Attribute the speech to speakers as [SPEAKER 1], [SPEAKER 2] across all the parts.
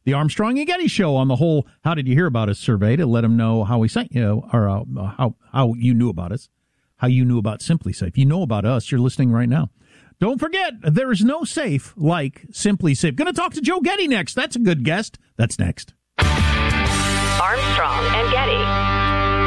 [SPEAKER 1] the Armstrong and Getty Show on the whole How Did You Hear About Us survey to let them know how we sent you, or how you knew about us, how you knew about Simply Safe. You know about us. You're listening right now. Don't forget, there is no safe like Simply Safe. Going to talk to Joe Getty next. That's a good guest. That's next.
[SPEAKER 2] Armstrong and Getty.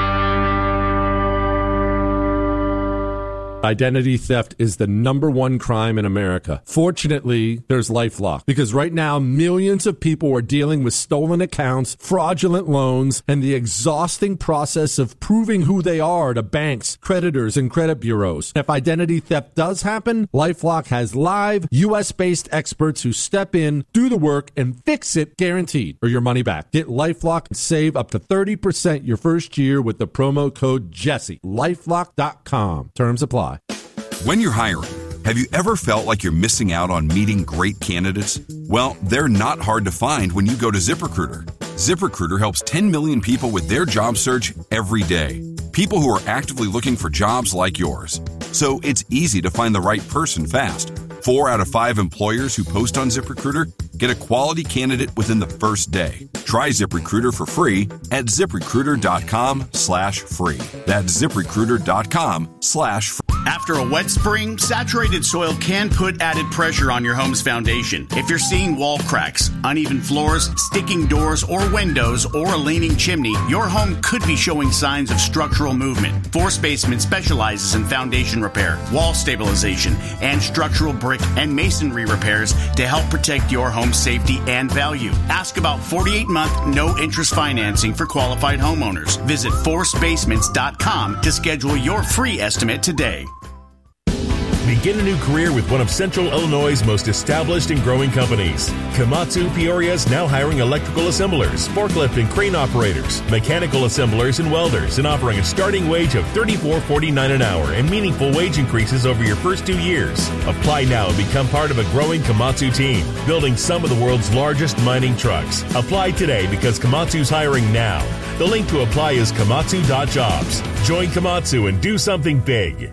[SPEAKER 3] Identity theft is the number one crime in America. Fortunately, there's LifeLock, because right now millions of people are dealing with stolen accounts, fraudulent loans, and the exhausting process of proving who they are to banks, creditors, and credit bureaus. If identity theft does happen, LifeLock has live, U.S.-based experts who step in, do the work, and fix it guaranteed, or your money back. Get LifeLock and save up to 30% your first year with the promo code Jesse. LifeLock.com. Terms apply.
[SPEAKER 4] When you're hiring, have you ever felt like you're missing out on meeting great candidates? Well, they're not hard to find when you go to ZipRecruiter. ZipRecruiter helps 10 million people with their job search every day. People who are actively looking for jobs like yours. So it's easy to find the right person fast. 4 out of 5 employers who post on ZipRecruiter get a quality candidate within the first day. Try ZipRecruiter for free at ZipRecruiter.com/free. That's ZipRecruiter.com/free.
[SPEAKER 5] After a wet spring, saturated soil can put added pressure on your home's foundation. If you're seeing wall cracks, uneven floors, sticking doors or windows, or a leaning chimney, your home could be showing signs of structural movement. Force Basement specializes in foundation repair, wall stabilization, and structural brick and masonry repairs to help protect your home's safety and value. Ask about 48-month no-interest financing for qualified homeowners. Visit forcebasements.com to schedule your free estimate today.
[SPEAKER 6] Begin a new career with one of Central Illinois' most established and growing companies. Komatsu Peoria is now hiring electrical assemblers, forklift and crane operators, mechanical assemblers, and welders, and offering a starting wage of $34.49 an hour and meaningful wage increases over your first 2 years. Apply now and become part of a growing Komatsu team, building some of the world's largest mining trucks. Apply today because Komatsu's hiring now. The link to apply is komatsu.jobs. Join Komatsu and do something big.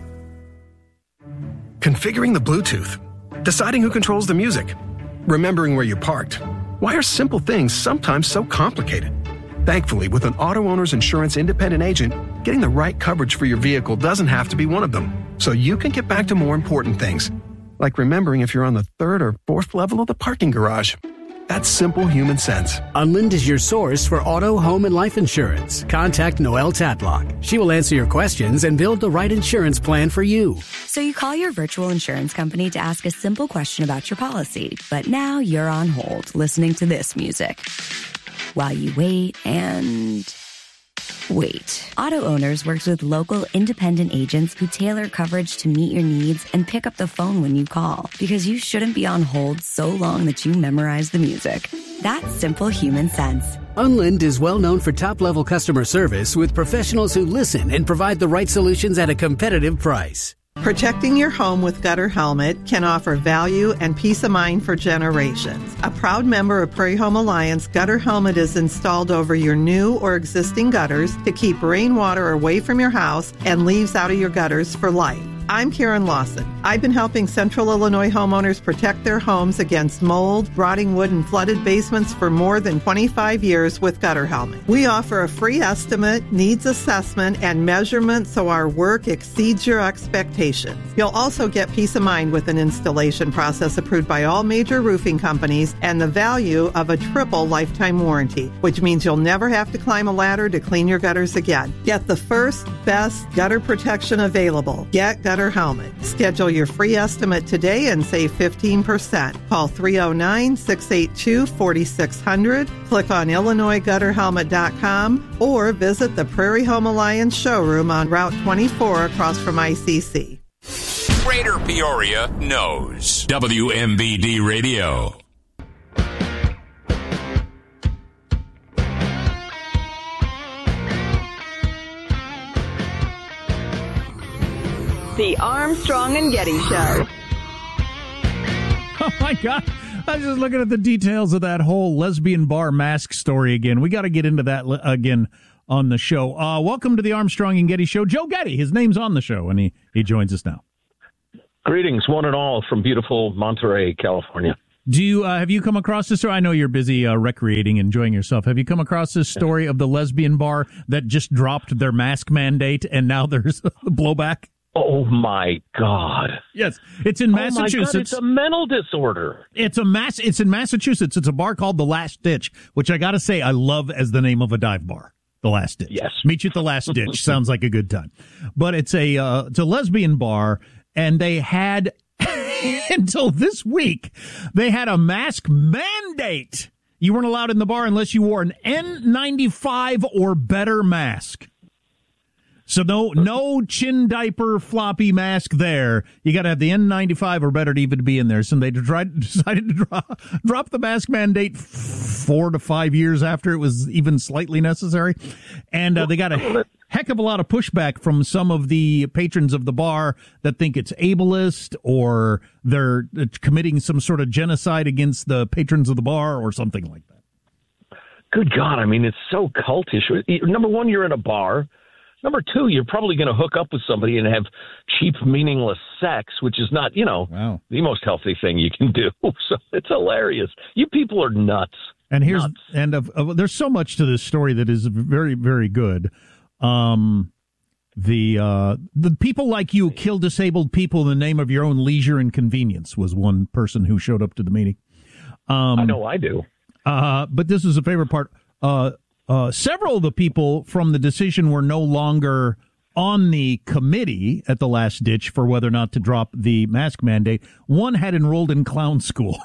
[SPEAKER 7] Configuring the Bluetooth, deciding who controls the music, remembering where you parked. Why are simple things sometimes so complicated? Thankfully, with an auto owner's insurance independent agent, getting the right coverage for your vehicle doesn't have to be one of them. So you can get back to more important things, like remembering if you're on the 3rd or 4th level of the parking garage. That's simple human sense.
[SPEAKER 8] Unlind is your source for auto, home, and life insurance. Contact Noelle Tatlock. She will answer your questions and build the right insurance plan for you.
[SPEAKER 9] So you call your virtual insurance company to ask a simple question about your policy, but now you're on hold listening to this music. While you wait and... wait. Auto Owners works with local independent agents who tailor coverage to meet your needs and pick up the phone when you call, because you shouldn't be on hold so long that you memorize the music. That's simple human sense.
[SPEAKER 8] Unlind is well known for top-level customer service with professionals who listen and provide the right solutions at a competitive price.
[SPEAKER 10] Protecting your home with Gutter Helmet can offer value and peace of mind for generations. A proud member of Prairie Home Alliance, Gutter Helmet is installed over your new or existing gutters to keep rainwater away from your house and leaves out of your gutters for life. I'm Karen Lawson. I've been helping Central Illinois homeowners protect their homes against mold, rotting wood, and flooded basements for more than 25 years with Gutter Helmet. We offer a free estimate, needs assessment, and measurement so our work exceeds your expectations. You'll also get peace of mind with an installation process approved by all major roofing companies and the value of a triple lifetime warranty, which means you'll never have to climb a ladder to clean your gutters again. Get the first, best gutter protection available. Get Gutter Helmet. Schedule your free estimate today and save 15%. Call 309-682-4600. Click on IllinoisGutterHelmet.com or visit the Prairie Home Alliance showroom on Route 24 across from ICC.
[SPEAKER 11] Greater Peoria knows. WMBD Radio.
[SPEAKER 2] The Armstrong and Getty Show.
[SPEAKER 1] Oh, my God. I was just looking at the details of that whole lesbian bar mask story again. We got to get into that again on the show. Welcome to the Armstrong and Getty Show. Joe Getty, his name's on the show, and he joins us now.
[SPEAKER 12] Greetings, one and all, from beautiful Monterey, California.
[SPEAKER 1] Do you have you come across this story? I know you're busy recreating, enjoying yourself. Have you come across this story of the lesbian bar that just dropped their mask mandate and now there's blowback?
[SPEAKER 12] Oh my God!
[SPEAKER 1] Yes, it's in Massachusetts.
[SPEAKER 12] Oh my God, it's a mental disorder.
[SPEAKER 1] It's in Massachusetts. It's a bar called The Last Ditch, which I got to say I love as the name of a dive bar. The Last Ditch.
[SPEAKER 12] Yes,
[SPEAKER 1] meet you at The Last Ditch. Sounds like a good time. But it's a lesbian bar, and they had. Until this week, they had a mask mandate. You weren't allowed in the bar unless you wore an N95 or better mask. So no chin diaper floppy mask there. You got to have the N95 or better to even be in there. So they decided to drop the mask mandate 4 to 5 years after it was even slightly necessary. And they got a heck of a lot of pushback from some of the patrons of the bar that think it's ableist or they're committing some sort of genocide against the patrons of the bar or something like that.
[SPEAKER 12] Good God. I mean, it's so cultish. Number one, you're in a bar. Number two, you're probably going to hook up with somebody and have cheap, meaningless sex, which is not, the most healthy thing you can do. So it's hilarious. You people are nuts.
[SPEAKER 1] And here's
[SPEAKER 12] nuts.
[SPEAKER 1] There's so much to this story that is very, very good. The people like you kill disabled people in the name of your own leisure and convenience was one person who showed up to the meeting.
[SPEAKER 12] I know I do.
[SPEAKER 1] But this is the favorite part. Several of the people from the decision were no longer on the committee at The Last Ditch for whether or not to drop the mask mandate. One had enrolled in clown school.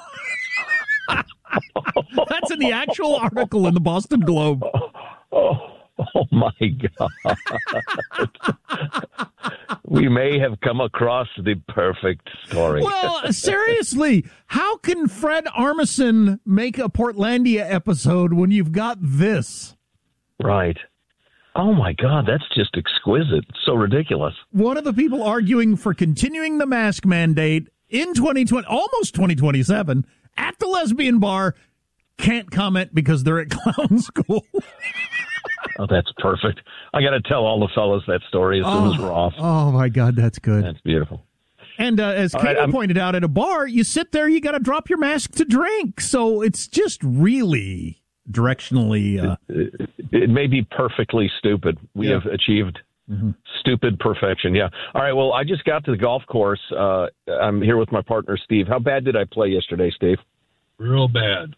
[SPEAKER 1] That's in the actual article in the Boston Globe.
[SPEAKER 12] Oh my God. We may have come across the perfect story.
[SPEAKER 1] Well, seriously, how can Fred Armisen make a Portlandia episode when you've got this?
[SPEAKER 12] Right. Oh my God, that's just exquisite. It's so ridiculous.
[SPEAKER 1] One of the people arguing for continuing the mask mandate in 2020, almost 2027, at the lesbian bar, can't comment because they're at clown school.
[SPEAKER 12] Oh, that's perfect. I got to tell all the fellas that story as soon as we're off.
[SPEAKER 1] Oh, my God, that's good.
[SPEAKER 12] That's beautiful.
[SPEAKER 1] And as Katie pointed out, at a bar, you sit there, you got to drop your mask to drink. So it's just really directionally...
[SPEAKER 12] It may be perfectly stupid. We have achieved stupid perfection. Yeah. All right, well, I just got to the golf course. I'm here with my partner, Steve. How bad did I play yesterday, Steve?
[SPEAKER 13] Real bad.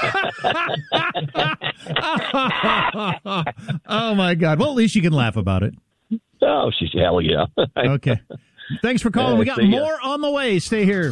[SPEAKER 1] Oh, my God. Well, at least you can laugh about it.
[SPEAKER 12] Oh, hell yeah.
[SPEAKER 1] Okay. Thanks for calling. We got more on the way. Stay here.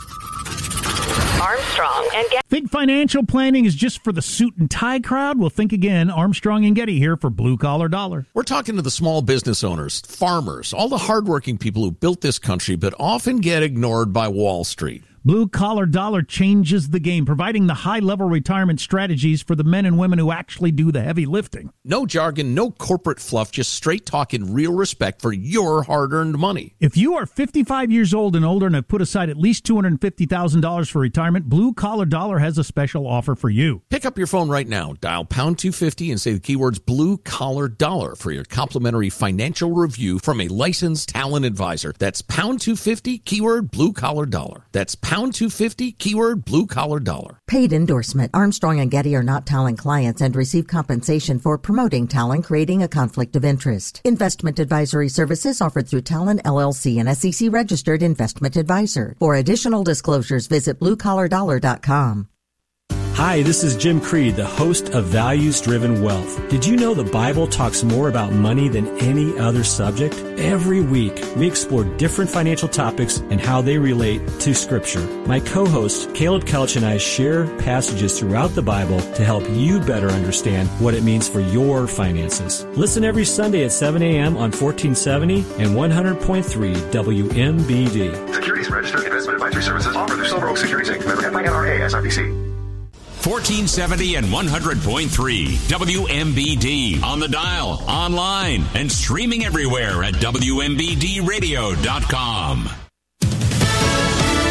[SPEAKER 2] Armstrong and Getty.
[SPEAKER 1] Think financial planning is just for the suit and tie crowd? Well, think again. Armstrong and Getty here for Blue Collar Dollar.
[SPEAKER 14] We're talking to the small business owners, farmers, all the hardworking people who built this country but often get ignored by Wall Street.
[SPEAKER 1] Blue Collar Dollar changes the game, providing the high-level retirement strategies for the men and women who actually do the heavy lifting.
[SPEAKER 14] No jargon, no corporate fluff, just straight talk and real respect for your hard-earned money.
[SPEAKER 1] If you are 55 years old and older and have put aside at least $250,000 for retirement, Blue Collar Dollar has a special offer for you.
[SPEAKER 14] Pick up your phone right now, dial pound 250 and say the keywords Blue Collar Dollar for your complimentary financial review from a licensed talent advisor. That's pound 250, keyword Blue Collar Dollar. That's pound 250, keyword Blue Collar Dollar.
[SPEAKER 15] Paid endorsement. Armstrong and Getty are not Talon clients and receive compensation for promoting Talon, creating a conflict of interest. Investment advisory services offered through Talon LLC, an SEC registered investment advisor. For additional disclosures, visit bluecollardollar.com.
[SPEAKER 16] Hi, this is Jim Creed, the host of Values Driven Wealth. Did you know the Bible talks more about money than any other subject? Every week, we explore different financial topics and how they relate to Scripture. My co-host, Caleb Kelch, and I share passages throughout the Bible to help you better understand what it means for your finances. Listen every Sunday at 7 a.m. on 1470 and 100.3 WMBD.
[SPEAKER 7] Securities Registered Investment Advisory Services offered through Silver Oak Securities Inc. Member FINRA SIPC.
[SPEAKER 11] 1470 and 100.3 WMBD on the dial, online, and streaming everywhere at WMBDradio.com.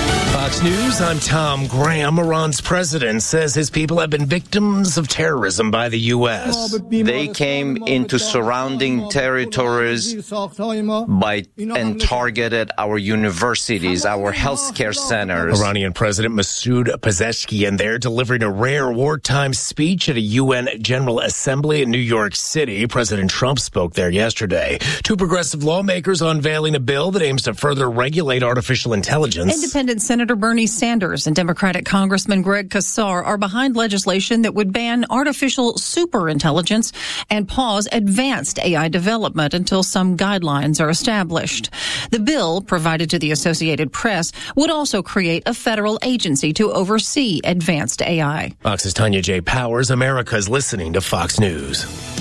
[SPEAKER 13] Fox News, I'm Tom Graham. Iran's president says his people have been victims of terrorism by the U.S.
[SPEAKER 17] They came into surrounding territories and targeted our universities, our healthcare centers.
[SPEAKER 13] Iranian President Masoud Pezeshkian there delivering a rare wartime speech at a UN General Assembly in New York City. President Trump spoke there yesterday. Two progressive lawmakers unveiling a bill that aims to further regulate artificial intelligence.
[SPEAKER 18] Independent Senator Bernie Sanders and Democratic Congressman Greg Casar are behind legislation that would ban artificial superintelligence and pause advanced AI development until some guidelines are established. The bill, provided to the Associated Press, would also create a federal agency to oversee advanced AI.
[SPEAKER 13] Fox's Tanya J. Powers, America's listening to Fox News.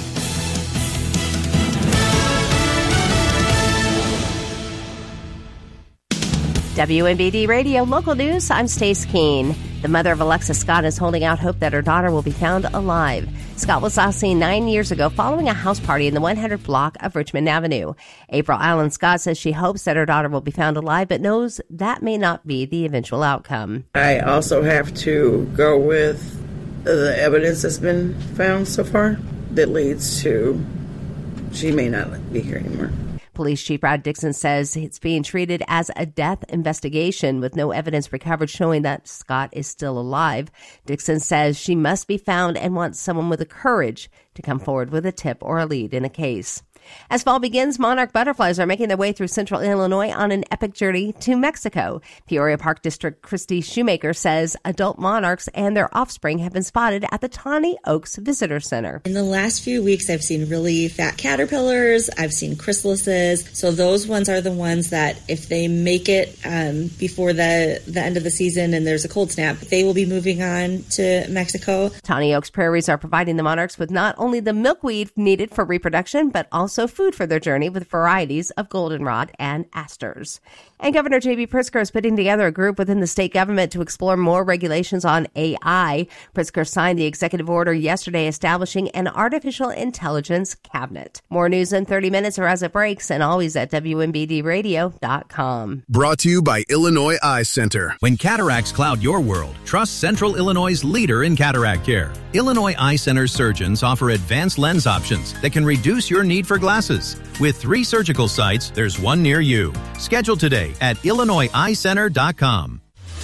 [SPEAKER 19] WMBD Radio Local News, I'm Stace Keene. The mother of Alexa Scott is holding out hope that her daughter will be found alive. Scott was last seen 9 years ago following a house party in the 100 block of Richmond Avenue. April Allen Scott says she hopes that her daughter will be found alive, but knows that may not be the eventual outcome.
[SPEAKER 20] I also have to go with the evidence that's been found so far that leads to she may not be here anymore.
[SPEAKER 19] Police Chief Brad Dixon says it's being treated as a death investigation with no evidence recovered showing that Scott is still alive. Dixon says she must be found and wants someone with the courage to come forward with a tip or a lead in a case. As fall begins, monarch butterflies are making their way through central Illinois on an epic journey to Mexico. Peoria Park District Christy Shoemaker says adult monarchs and their offspring have been spotted at the Tawny Oaks Visitor Center.
[SPEAKER 21] In the last few weeks, I've seen really fat caterpillars. I've seen chrysalises. So those ones are the ones that if they make it before the end of the season and there's a cold snap, they will be moving on to Mexico.
[SPEAKER 19] Tawny Oaks prairies are providing the monarchs with not only the milkweed needed for reproduction, but also food for their journey with varieties of goldenrod and asters. And Governor J.B. Pritzker is putting together a group within the state government to explore more regulations on AI. Pritzker signed the executive order yesterday establishing an artificial intelligence cabinet. More news in 30 minutes or as it breaks, and always at WMBDradio.com.
[SPEAKER 22] Brought to you by Illinois Eye Center.
[SPEAKER 23] When cataracts cloud your world, trust Central Illinois' leader in cataract care. Illinois Eye Center surgeons offer advanced lens options that can reduce your need for glasses. With 3 surgical sites, there's one near you. Schedule today at IllinoisEyeCenter.com.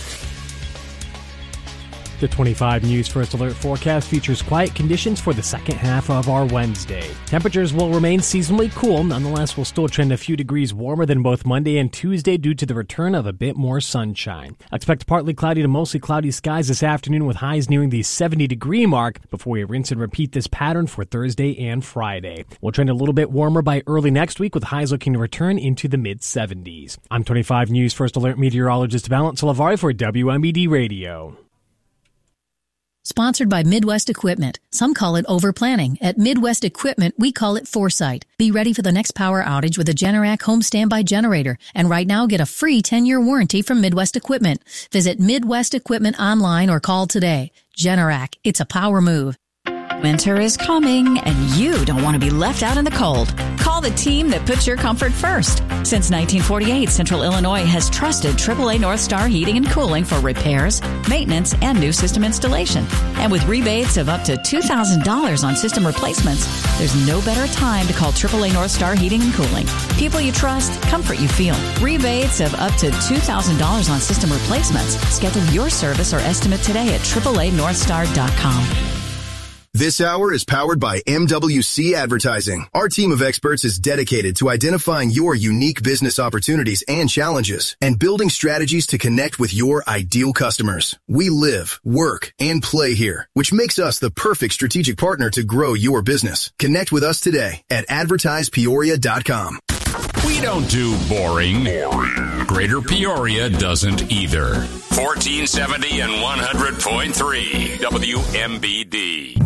[SPEAKER 24] The 25 News First Alert forecast features quiet conditions for the second half of our Wednesday. Temperatures will remain seasonally cool. Nonetheless, we'll still trend a few degrees warmer than both Monday and Tuesday due to the return of a bit more sunshine. Expect partly cloudy to mostly cloudy skies this afternoon with highs nearing the 70-degree mark before we rinse and repeat this pattern for Thursday and Friday. We'll trend a little bit warmer by early next week with highs looking to return into the mid-70s. I'm 25 News First Alert meteorologist Valent Salavari for WMBD Radio.
[SPEAKER 25] Sponsored by Midwest Equipment. Some call it overplanning. At Midwest Equipment, we call it foresight. Be ready for the next power outage with a Generac home standby generator. And right now, get a free 10-year warranty from Midwest Equipment. Visit Midwest Equipment online or call today. Generac, it's a power move.
[SPEAKER 26] Winter is coming, and you don't want to be left out in the cold. Call the team that puts your comfort first. Since 1948, Central Illinois has trusted AAA North Star Heating and Cooling for repairs, maintenance, and new system installation. And with rebates of up to $2,000 on system replacements, there's no better time to call AAA North Star Heating and Cooling. People you trust, comfort you feel. Rebates of up to $2,000 on system replacements. Schedule your service or estimate today at AAANorthstar.com.
[SPEAKER 22] This hour is powered by MWC Advertising. Our team of experts is dedicated to identifying your unique business opportunities and challenges and building strategies to connect with your ideal customers. We live, work, and play here, which makes us the perfect strategic partner to grow your business. Connect with us today at advertisepeoria.com.
[SPEAKER 11] We don't do boring. Greater Peoria doesn't either. 1470 and 100.3 WMBD.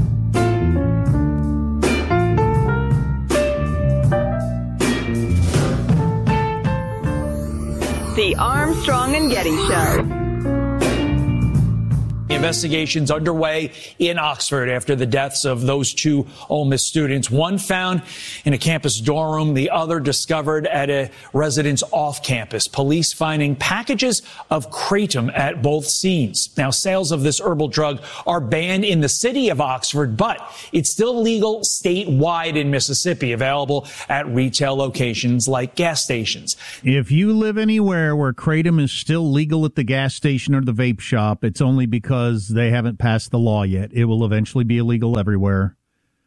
[SPEAKER 2] The Armstrong and Getty Show.
[SPEAKER 3] Investigations underway in Oxford after the deaths of those two Ole Miss students. One found in a campus dorm room, the other discovered at a residence off campus. Police finding packages of kratom at both scenes. Now, sales of this herbal drug are banned in the city of Oxford, but it's still legal statewide in Mississippi, available at retail locations like gas stations.
[SPEAKER 1] If you live anywhere where kratom is still legal at the gas station or the vape shop, it's only because they haven't passed the law yet. It will eventually be illegal everywhere,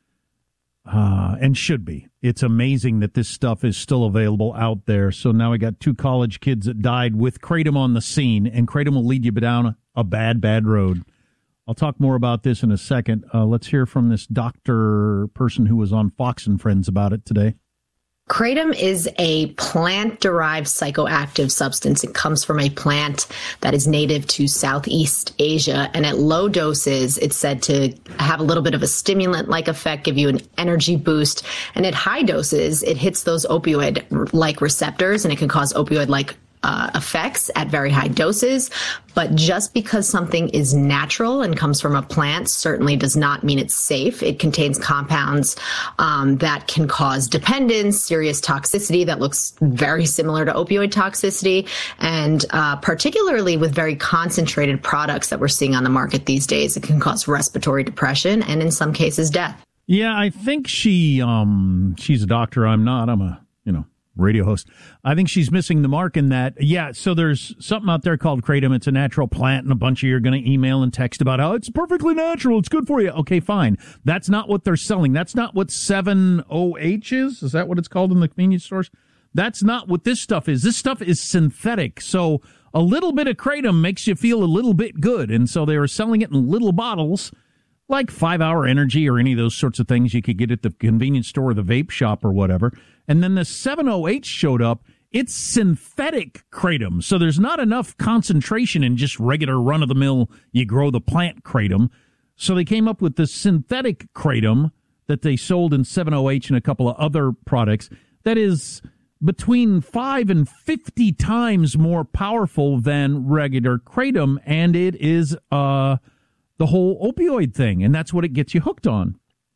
[SPEAKER 1] and should be. It's amazing that this stuff is still available out there. So now we got two college kids that died with kratom on the scene, and kratom will lead you down a bad, bad road. I'll talk more about this in a second. Let's hear from this doctor person who was on Fox and Friends about it today.
[SPEAKER 4] Kratom is a plant-derived psychoactive substance. It comes from a plant that is native to Southeast Asia, and at low doses, it's said to have a little bit of a stimulant-like effect, give you an energy boost, and at high doses, it hits those opioid-like receptors, and it can cause opioid-like effects at very high doses. But just because something is natural and comes from a plant certainly does not mean it's safe. It contains compounds that can cause dependence, serious toxicity that looks very similar to opioid toxicity, and particularly with very concentrated products that we're seeing on the market these days, it can cause respiratory depression and in some cases death.
[SPEAKER 1] Yeah, I think she's a doctor. I'm not. I'm a, radio host. I think she's missing the mark in that. Yeah, so there's something out there called kratom. It's a natural plant, and a bunch of you are going to email and text about how it's perfectly natural. It's good for you. Okay, fine. That's not what they're selling. That's not what 7-OH is. Is that what it's called in the convenience stores? That's not what this stuff is. This stuff is synthetic. So a little bit of kratom makes you feel a little bit good. And so they were selling it in little bottles, like 5-Hour Energy or any of those sorts of things you could get at the convenience store or the vape shop or whatever. And then the 7-OH showed up. It's synthetic kratom. So there's not enough concentration in just regular run-of-the-mill, you grow the plant kratom. So they came up with the synthetic kratom that they sold in 7-OH and a couple of other products that is between 5 and 50 times more powerful than regular kratom. And it is the whole opioid thing, and that's what it gets you hooked on.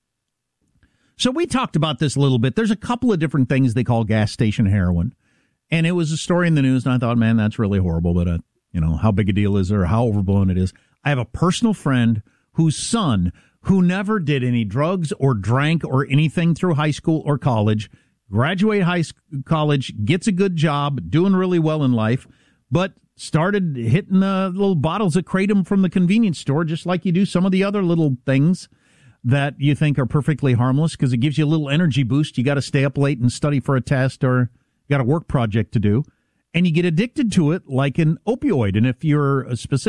[SPEAKER 1] So we talked about this a little bit. There's a couple of different things they call gas station heroin, and it was a story in the news, and I thought, man, that's really horrible, but, how big a deal is it or how overblown it is. I have a personal friend whose son, who never did any drugs or drank or anything through high school or college, graduate college, gets a good job, doing really well in life, but started hitting the little bottles of kratom from the convenience store, just like you do some of the other little things that you think are perfectly harmless because it gives you a little energy boost. You got to stay up late and study for a test, or you got a work project to do, and you get addicted to it like an opioid. And if you're,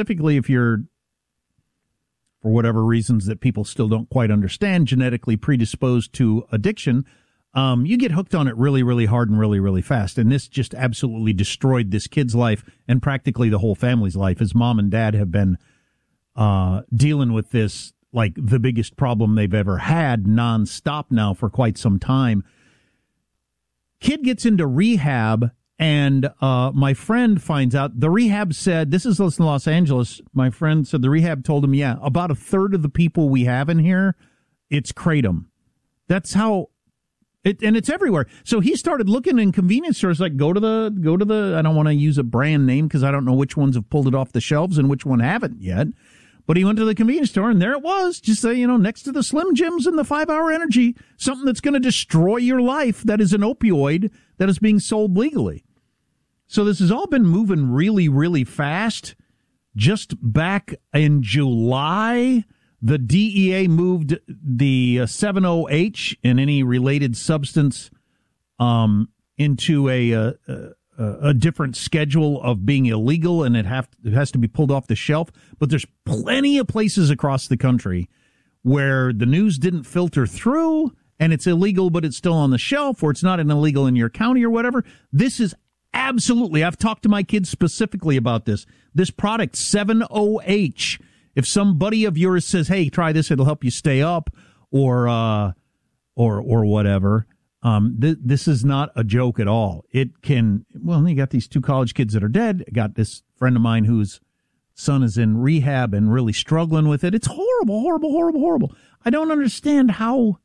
[SPEAKER 1] for whatever reasons that people still don't quite understand, genetically predisposed to addiction, you get hooked on it really, really hard and really, really fast. And this just absolutely destroyed this kid's life and practically the whole family's life. His mom and dad have been dealing with this like the biggest problem they've ever had nonstop now for quite some time. Kid gets into rehab, and my friend finds out the rehab said, this is in Los Angeles, my friend said the rehab told him, yeah, about a third of the people we have in here, it's kratom. That's how and it's everywhere. So he started looking in convenience stores, like go to the, I don't want to use a brand name because I don't know which ones have pulled it off the shelves and which one haven't yet. But he went to the convenience store, and there it was, just next to the Slim Jims and the 5-Hour Energy, something that's going to destroy your life that is an opioid that is being sold legally. So this has all been moving really, really fast. Just back in July, the DEA moved the 7-OH and any related substance into a different schedule of being illegal, and it has to be pulled off the shelf. But there's plenty of places across the country where the news didn't filter through, and it's illegal, but it's still on the shelf, or it's not an illegal in your county or whatever. This is absolutely, I've talked to my kids specifically about this. This product, 7-OH, if somebody of yours says, hey, try this, it'll help you stay up, or whatever. This is not a joke at all. It can, you got these two college kids that are dead. I got this friend of mine who's son is in rehab and really struggling with it. It's horrible, horrible, horrible, horrible. I don't understand how.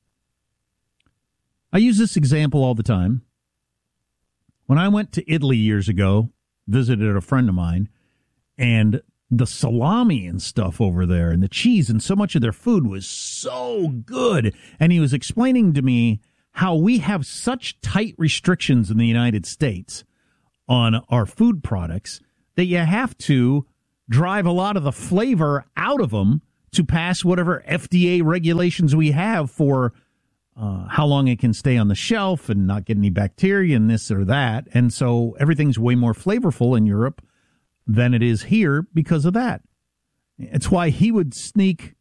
[SPEAKER 1] I use this example all the time. When I went to Italy years ago, visited a friend of mine, and the salami and stuff over there and the cheese and so much of their food was so good. And he was explaining to me how we have such tight restrictions in the United States on our food products that you have to drive a lot of the flavor out of them to pass whatever FDA regulations we have for how long it can stay on the shelf and not get any bacteria and this or that. And so everything's way more flavorful in Europe than it is here because of that. It's why he would sneak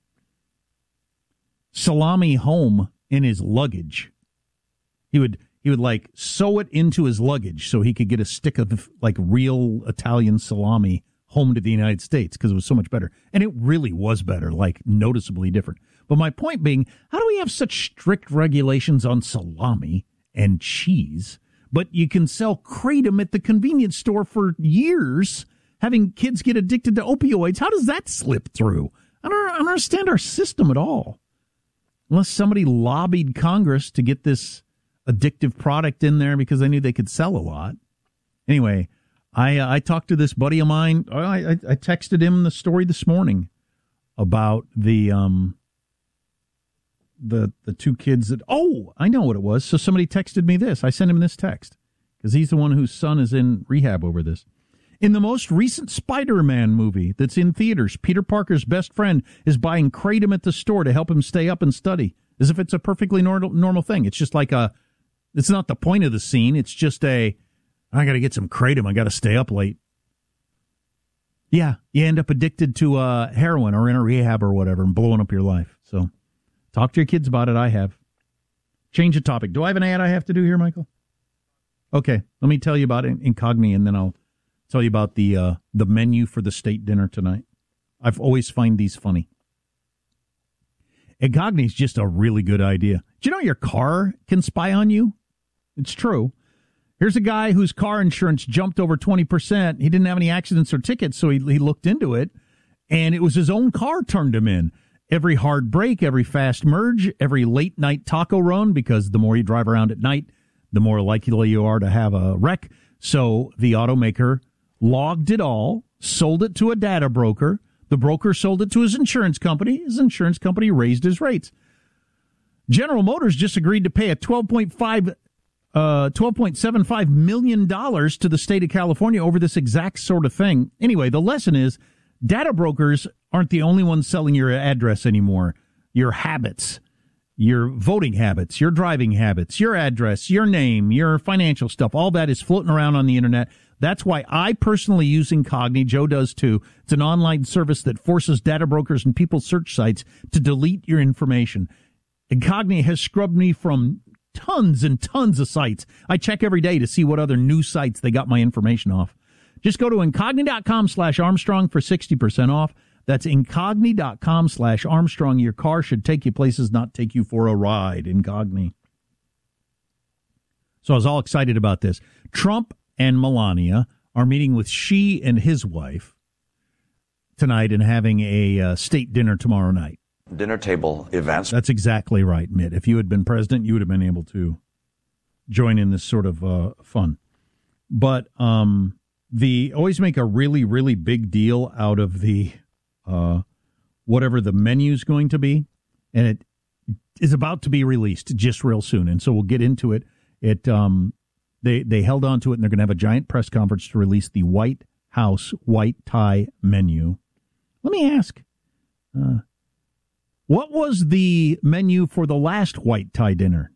[SPEAKER 1] salami home in his luggage. He would like sew it into his luggage so he could get a stick of like real Italian salami home to the United States because it was so much better. And it really was better, like noticeably different. But my point being, how do we have such strict regulations on salami and cheese, but you can sell Kratom at the convenience store for years, having kids get addicted to opioids? How does that slip through? I don't understand our system at all. Unless somebody lobbied Congress to get this addictive product in there because they knew they could sell a lot. Anyway, I talked to this buddy of mine. I texted him the story this morning about the two kids that, I know what it was. So somebody texted me this. I sent him this text because he's the one whose son is in rehab over this. In the most recent Spider-Man movie that's in theaters, Peter Parker's best friend is buying Kratom at the store to help him stay up and study, as if it's a perfectly normal thing. It's just like it's not the point of the scene. It's just I got to get some Kratom. I got to stay up late. Yeah, you end up addicted to heroin or in a rehab or whatever and blowing up your life. So talk to your kids about it. I have. Change the topic. Do I have an ad I have to do here, Michael? Okay, let me tell you about Incogni, and then I'll tell you about the menu for the state dinner tonight. I've always find these funny. Incogni is just a really good idea. Do you know your car can spy on you? It's true. Here's a guy whose car insurance jumped over 20%. He didn't have any accidents or tickets, so he looked into it, and it was his own car turned him in. Every hard brake, every fast merge, every late-night taco run, because the more you drive around at night, the more likely you are to have a wreck. So the automaker logged it all, sold it to a data broker. The broker sold it to his insurance company. His insurance company raised his rates. General Motors just agreed to pay a $12.75 million to the state of California over this exact sort of thing. Anyway, the lesson is data brokers aren't the only ones selling your address anymore. Your habits, your voting habits, your driving habits, your address, your name, your financial stuff, all that is floating around on the internet. That's why I personally use Incogni. Joe does too. It's an online service that forces data brokers and people's search sites to delete your information. Incogni has scrubbed me from tons and tons of sites. I check every day to see what other new sites they got my information off. Just go to Incogni.com/Armstrong for 60% off. That's Incogni.com/Armstrong. Your car should take you places, not take you for a ride. Incogni. So I was all excited about this. Trump and Melania are meeting with Xi and his wife tonight and having a state dinner tomorrow night.
[SPEAKER 5] Dinner table events.
[SPEAKER 1] That's exactly right, Mitt. If you had been president, you would have been able to join in this sort of fun. But they always make a really, really big deal out of the whatever the menu's going to be, and it is about to be released just real soon. And so we'll get into it. They held on to it, and they're going to have a giant press conference to release the White House white tie menu. Let me ask, what was the menu for the last white tie dinner?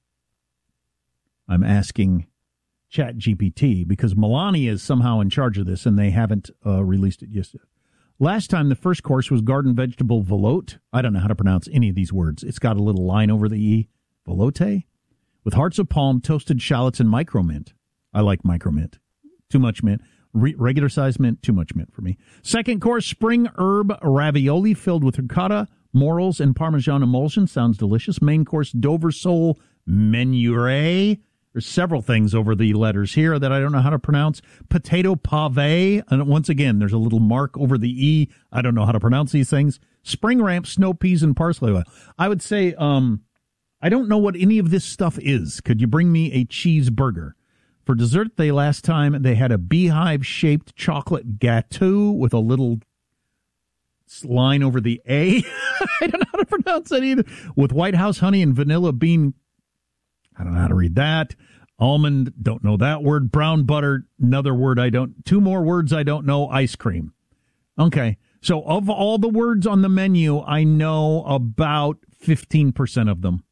[SPEAKER 1] I'm asking ChatGPT because Melania is somehow in charge of this, and they haven't released it yet. Last time, the first course was garden vegetable veloute. I don't know how to pronounce any of these words. It's got a little line over the E. Veloute? With hearts of palm, toasted shallots, and micro mint. I like micro mint. Too much mint. Regular size mint, too much mint for me. Second course, spring herb ravioli filled with ricotta, morels, and Parmesan emulsion. Sounds delicious. Main course, Dover sole menuret. There's several things over the letters here that I don't know how to pronounce. Potato pave. And once again, there's a little mark over the E. I don't know how to pronounce these things. Spring ramp, snow peas, and parsley oil. I would say, I don't know what any of this stuff is. Could you bring me a cheeseburger? For dessert, last time they had a beehive-shaped chocolate gâteau with a little line over the A. I don't know how to pronounce that either. With White House honey and vanilla bean. I don't know how to read that. Almond, don't know that word. Brown butter, another word I don't. Two more words I don't know. Ice cream. Okay. So of all the words on the menu, I know about 15% of them.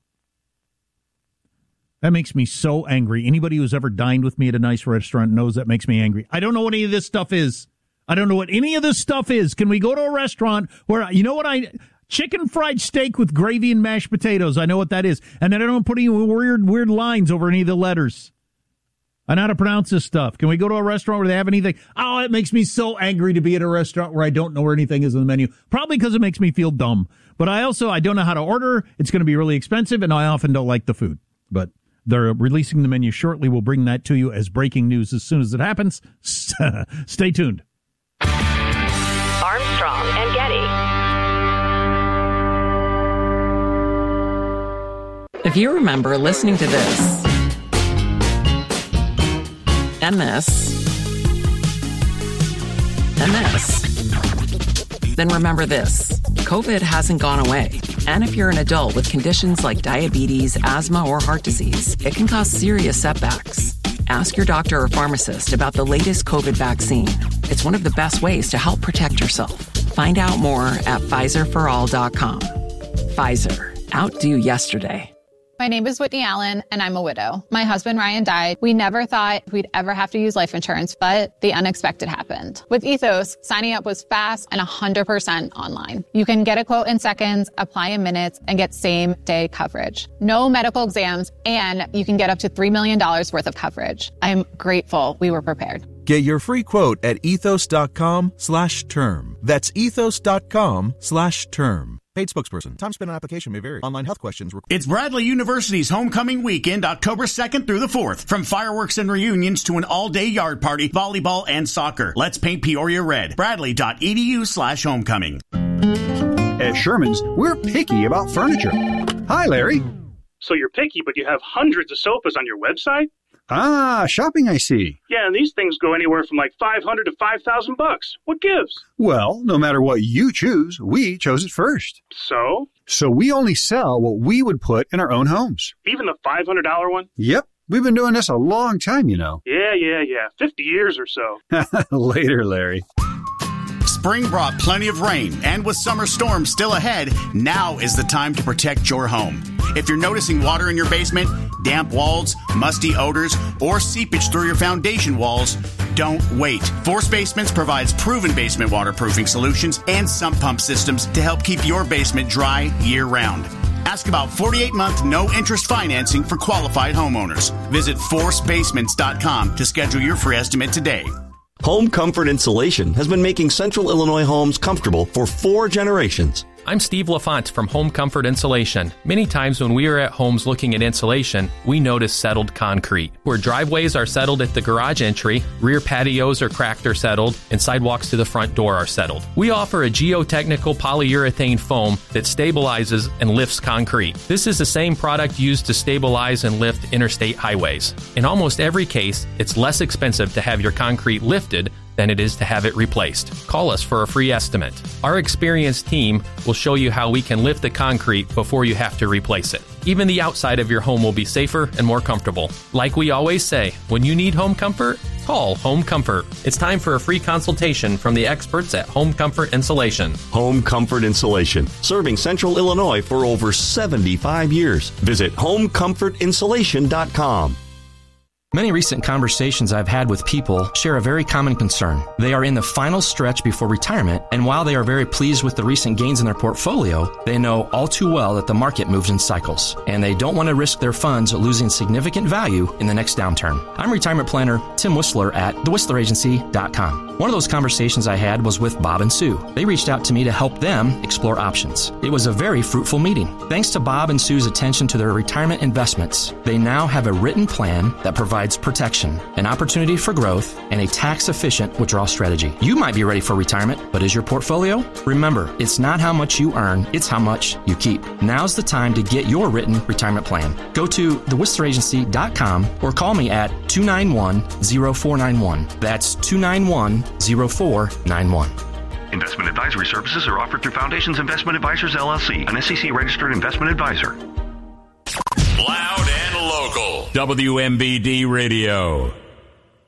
[SPEAKER 1] That makes me so angry. Anybody who's ever dined with me at a nice restaurant knows that makes me angry. I don't know what any of this stuff is. I don't know what any of this stuff is. Can we go to a restaurant where, you know what, chicken fried steak with gravy and mashed potatoes. I know what that is. And then I don't put any weird lines over any of the letters. I know how to pronounce this stuff. Can we go to a restaurant where they have anything? Oh, it makes me so angry to be at a restaurant where I don't know where anything is on the menu. Probably because it makes me feel dumb. But I don't know how to order. It's going to be really expensive, and I often don't like the food. But they're releasing the menu shortly. We'll bring that to you as breaking news as soon as it happens. Stay tuned.
[SPEAKER 2] Armstrong and Getty.
[SPEAKER 6] If you remember listening to this, and this, and this, then remember this. COVID hasn't gone away. And if you're an adult with conditions like diabetes, asthma, or heart disease, it can cause serious setbacks. Ask your doctor or pharmacist about the latest COVID vaccine. It's one of the best ways to help protect yourself. Find out more at PfizerForAll.com. Pfizer. Outdo yesterday.
[SPEAKER 8] My name is Whitney Allen, and I'm a widow. My husband, Ryan, died. We never thought we'd ever have to use life insurance, but the unexpected happened. With Ethos, signing up was fast and 100% online. You can get a quote in seconds, apply in minutes, and get same-day coverage. No medical exams, and you can get up to $3 million worth of coverage. I'm grateful we were prepared.
[SPEAKER 9] Get your free quote at ethos.com/term. That's ethos.com/term. Paid spokesperson. Time spent on application may vary. Online health questions.
[SPEAKER 10] It's Bradley University's homecoming weekend, October 2nd through the 4th. From fireworks and reunions to an all-day yard party, volleyball, and soccer. Let's paint Peoria red. Bradley.edu/homecoming.
[SPEAKER 12] At Sherman's, we're picky about furniture. Hi, Larry.
[SPEAKER 14] So you're picky, but you have hundreds of sofas on your website?
[SPEAKER 12] Ah, shopping, I see.
[SPEAKER 14] Yeah, and these things go anywhere from like $500 to $5,000. What gives?
[SPEAKER 12] Well, no matter what you choose, we chose it first.
[SPEAKER 14] So?
[SPEAKER 12] So we only sell what we would put in our own homes.
[SPEAKER 14] Even the $500 one?
[SPEAKER 12] Yep. We've been doing this a long time, you know.
[SPEAKER 14] Yeah. 50 years or so.
[SPEAKER 12] Later, Larry.
[SPEAKER 10] Spring brought plenty of rain, and with summer storms still ahead, now is the time to protect your home. If you're noticing water in your basement, damp walls, musty odors, or seepage through your foundation walls, don't wait. Force Basements provides proven basement waterproofing solutions and sump pump systems to help keep your basement dry year-round. Ask about 48-month no-interest financing for qualified homeowners. Visit forcebasements.com to schedule your free estimate today.
[SPEAKER 27] Home Comfort Insulation has been making Central Illinois homes comfortable for 4 generations.
[SPEAKER 28] I'm Steve LaFont from Home Comfort Insulation. Many times when we are at homes looking at insulation, we notice settled concrete. Where driveways are settled at the garage entry, rear patios are cracked or settled, and sidewalks to the front door are settled. We offer a geotechnical polyurethane foam that stabilizes and lifts concrete. This is the same product used to stabilize and lift interstate highways. In almost every case, it's less expensive to have your concrete lifted than it is to have it replaced. Call us for a free estimate. Our experienced team will show you how we can lift the concrete before you have to replace it. Even the outside of your home will be safer and more comfortable. Like we always say, when you need home comfort, call Home Comfort. It's time for a free consultation from the experts at Home Comfort Insulation.
[SPEAKER 27] Home Comfort Insulation, serving Central Illinois for over 75 years. Visit homecomfortinsulation.com.
[SPEAKER 7] Many recent conversations I've had with people share a very common concern. They are in the final stretch before retirement, and while they are very pleased with the recent gains in their portfolio, they know all too well that the market moves in cycles, and they don't want to risk their funds losing significant value in the next downturn. I'm retirement planner Tim Whistler at thewhistleраgency.com. One of those conversations I had was with Bob and Sue. They reached out to me to help them explore options. It was a very fruitful meeting. Thanks to Bob and Sue's attention to their retirement investments, they now have a written plan that provides protection, an opportunity for growth, and a tax-efficient withdrawal strategy. You might be ready for retirement, but is your portfolio? Remember, it's not how much you earn, it's how much you keep. Now's the time to get your written retirement plan. Go to thewhistleраgency.com or call me at 291-0491. That's 291-0491.
[SPEAKER 13] Investment advisory services are offered through Foundations Investment Advisors, LLC, an SEC-registered investment advisor.
[SPEAKER 11] Loud and local. WMBD Radio.